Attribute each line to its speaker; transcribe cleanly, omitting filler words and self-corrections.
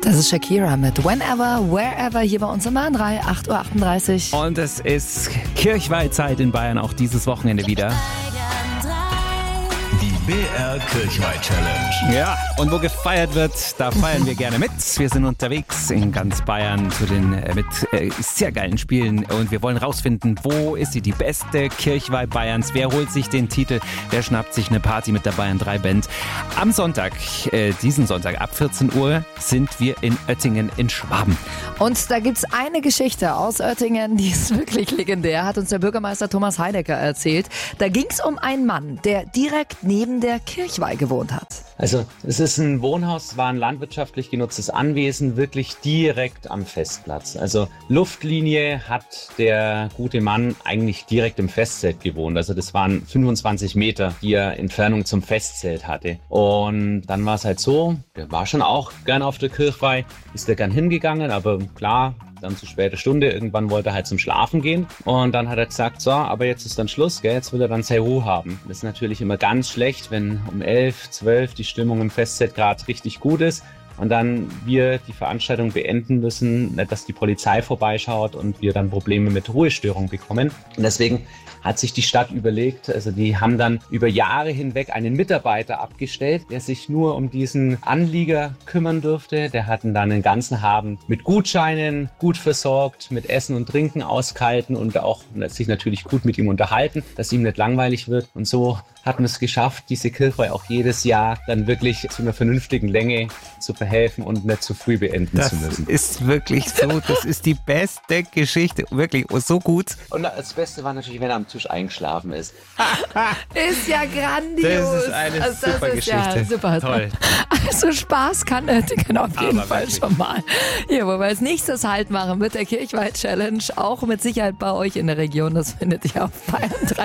Speaker 1: Das ist Shakira mit Whenever, Wherever hier bei uns im Bahn 3, 8:38 Uhr.
Speaker 2: Und es ist Kirchweihzeit in Bayern, auch dieses Wochenende wieder.
Speaker 3: Die BR Kirchweih Challenge.
Speaker 2: Ja, und wo gefeiert wird, da feiern wir gerne mit. Wir sind unterwegs in ganz Bayern zu den mit sehr geilen Spielen und wir wollen rausfinden, wo ist die beste Kirchweih Bayerns? Wer holt sich den Titel? Wer schnappt sich eine Party mit der Bayern 3 Band? Am Sonntag, diesen Sonntag ab 14 Uhr sind wir in Oettingen in Schwaben.
Speaker 1: Und da gibt's eine Geschichte aus Oettingen, die ist wirklich legendär, hat uns der Bürgermeister Thomas Heidecker erzählt. Da ging's um einen Mann, der direkt neben der Kirchweih gewohnt hat.
Speaker 4: Also es ist ein Wohnhaus, war ein landwirtschaftlich genutztes Anwesen, wirklich direkt am Festplatz. Also Luftlinie hat der gute Mann eigentlich direkt im Festzelt gewohnt. Also das waren 25 Meter, die er Entfernung zum Festzelt hatte. Und dann war es halt so, der war schon auch gern auf der Kirchweih, ist der gern hingegangen, aber klar, dann zu später Stunde, irgendwann wollte er halt zum Schlafen gehen und dann hat er gesagt, so, aber jetzt ist dann Schluss, gell? Jetzt will er dann seine Ruhe haben. Das ist natürlich immer ganz schlecht, wenn um 11, 12 die Stimmung im Festzelt gerade richtig gut ist und dann wir die Veranstaltung beenden müssen, nicht, dass die Polizei vorbeischaut und wir dann Probleme mit Ruhestörung bekommen. Und deswegen hat sich die Stadt überlegt, also die haben dann über Jahre hinweg einen Mitarbeiter abgestellt, der sich nur um diesen Anlieger kümmern durfte. Der hat ihn dann den ganzen Abend mit Gutscheinen gut versorgt, mit Essen und Trinken ausgehalten und auch sich natürlich gut mit ihm unterhalten, dass ihm nicht langweilig wird. Und so hatten wir es geschafft, diese Kirchweih auch jedes Jahr dann wirklich zu einer vernünftigen Länge zu verhelfen und nicht zu früh beenden zu müssen.
Speaker 2: Das ist wirklich so, das ist die beste Geschichte, wirklich so gut.
Speaker 4: Und das Beste war natürlich, wenn er am Tisch eingeschlafen ist.
Speaker 1: Ist ja grandios.
Speaker 2: Das ist eine super Geschichte.
Speaker 1: Ja super.
Speaker 2: Toll.
Speaker 1: Also Spaß kann Oettingen auf jeden
Speaker 2: Aber
Speaker 1: Fall
Speaker 2: wirklich.
Speaker 1: schon mal. Hier, wo wir als nächstes Halt machen mit der Kirchweih Challenge, auch mit Sicherheit bei euch in der Region. Das findet ihr auf Bayern 3.